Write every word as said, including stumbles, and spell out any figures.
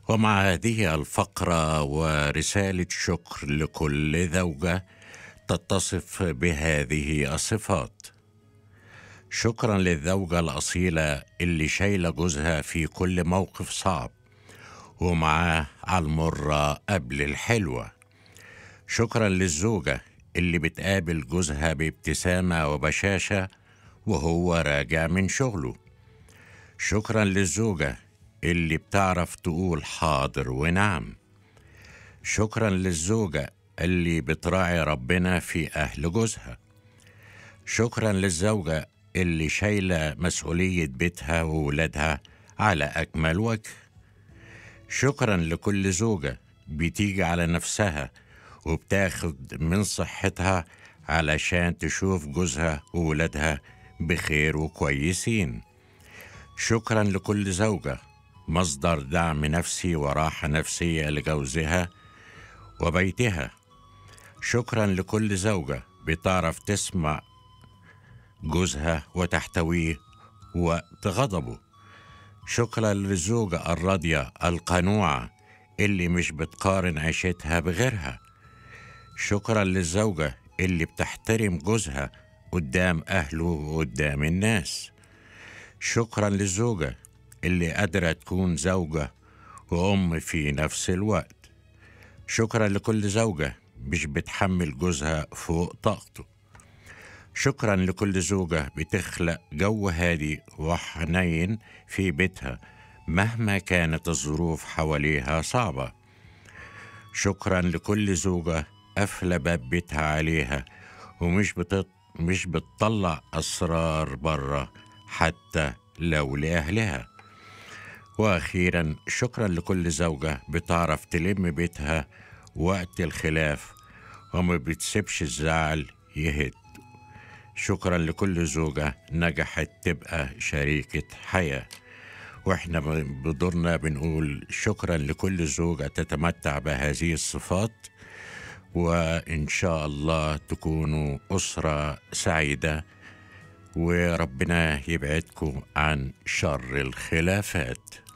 ومع هذه الفقرة ورسالة شكر لكل زوجة تتصف بهذه الصفات. شكرا للزوجة الأصيلة اللي شايلة جوزها في كل موقف صعب ومعاه على المرة قبل الحلوة. شكرا للزوجة اللي بتقابل جوزها بابتسامة وبشاشة وهو راجع من شغله. شكرا للزوجة اللي بتعرف تقول حاضر ونعم. شكرا للزوجة اللي بتراعي ربنا في أهل جوزها. شكرا للزوجة اللي شايلة مسؤولية بيتها وولادها على أكمل وجه. شكرا لكل زوجة بتيجي على نفسها وبتاخد من صحتها علشان تشوف جوزها وولادها بخير وكويسين. شكرا لكل زوجة مصدر دعم نفسي وراحة نفسية لجوزها وبيتها. شكرا لكل زوجة بتعرف تسمع جوزها وتحتويه وقت غضبه. شكرا للزوجة الراضية القنوعة اللي مش بتقارن عيشتها بغيرها. شكرا للزوجة اللي بتحترم جوزها قدام أهله وقدام الناس. شكرا للزوجة اللي قادرة تكون زوجة وأم في نفس الوقت. شكرا لكل زوجة مش بتحمل جوزها فوق طاقته. شكرا لكل زوجة بتخلق جو هادي وحنين في بيتها مهما كانت الظروف حواليها صعبة. شكرا لكل زوجة قافلة باب بيتها عليها ومش بتط... مش بتطلع أسرار بره حتى لو لأهلها. وأخيرا شكرا لكل زوجة بتعرف تلم بيتها وقت الخلاف وما بتسيبش الزعل يهد. شكرا لكل زوجة نجحت تبقى شريكة حياة. واحنا بدورنا بنقول شكرا لكل زوجة تتمتع بهذه الصفات، وإن شاء الله تكونوا أسرة سعيدة وربنا يبعدكم عن شر الخلافات.